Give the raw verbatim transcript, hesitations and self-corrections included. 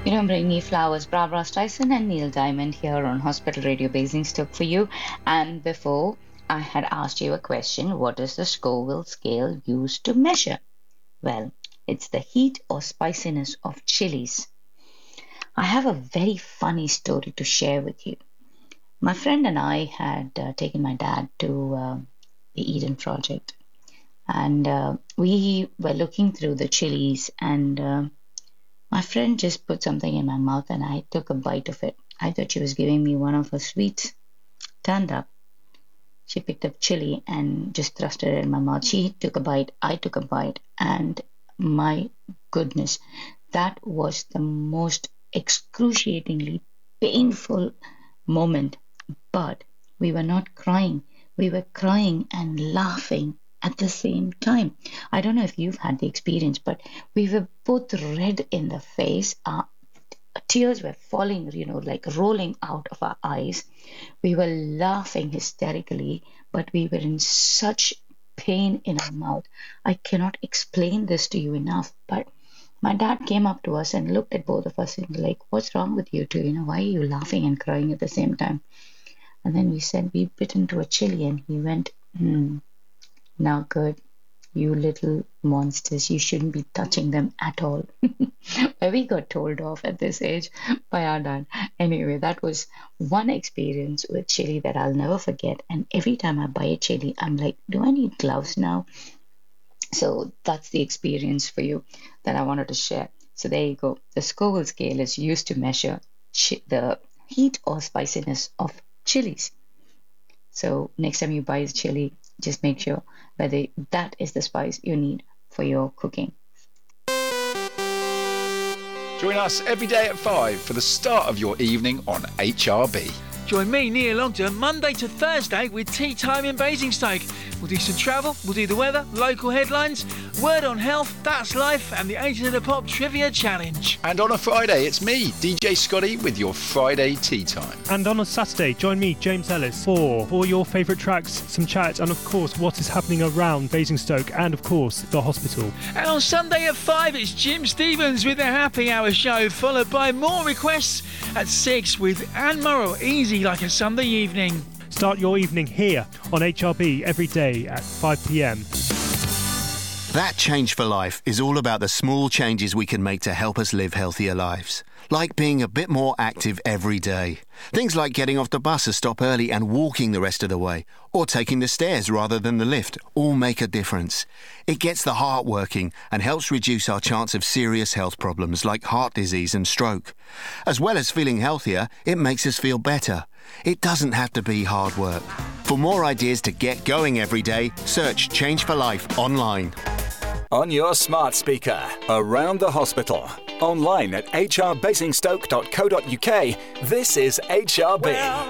You know, bringing you flowers, Barbara Streisand and Neil Diamond here on Hospital Radio Basingstoke for you. And before, I had asked you a question: what is the Scoville scale used to measure? Well, it's the heat or spiciness of chilies. I have a very funny story to share with you. My friend and I had uh, taken my dad to uh, the Eden Project, and uh, we were looking through the chilies, and uh, my friend just put something in my mouth and I took a bite of it. I thought she was giving me one of her sweets. Turned up, she picked up chili and just thrust it in my mouth. She took a bite, I took a bite, and my goodness, that was the most excruciatingly painful moment. But we were not crying. We were crying and laughing at the same time. I don't know if you've had the experience, but we were both red in the face. Our tears were falling, you know, like rolling out of our eyes. We were laughing hysterically, but we were in such pain in our mouth. I cannot explain this to you enough, but my dad came up to us and looked at both of us and like, what's wrong with you two? You know, why are you laughing and crying at the same time? And then we said, we bit into a chili, and he went, hmm. Now, good, you little monsters, you shouldn't be touching them at all. But we got told off at this age by our dad. Anyway, that was one experience with chili that I'll never forget. And every time I buy a chili, I'm like, do I need gloves now? So that's the experience for you that I wanted to share. So there you go. The Scoville scale is used to measure chi- the heat or spiciness of chilies. So next time you buy a chili, just make sure whether that is the spice you need for your cooking. Join us every day at five for the start of your evening on H R B. Join me, Neil Ogden, Monday to Thursday with Tea Time in Basingstoke. We'll do some travel, we'll do the weather, local headlines, word on health, that's life, and the eight of the Pop Trivia Challenge. And on a Friday, it's me, D J Scotty, with your Friday Tea Time. And on a Saturday, join me, James Ellis, for all your favourite tracks, some chat, and of course, what is happening around Basingstoke, and of course, the hospital. And on Sunday at five, it's Jim Stevens with the Happy Hour show, followed by more requests at six with Anne Morrow, Easy Like a Sunday Evening. Start your evening here on H R B every day at five p.m. That Change for Life is all about the small changes we can make to help us live healthier lives. Like being a bit more active every day. Things like getting off the bus a stop early and walking the rest of the way, or taking the stairs rather than the lift, all make a difference. It gets the heart working and helps reduce our chance of serious health problems like heart disease and stroke. As well as feeling healthier, it makes us feel better. It doesn't have to be hard work. For more ideas to get going every day, search Change for Life online. On your smart speaker, around the hospital, online at h r basingstoke dot co dot u k, this is H R B. Well,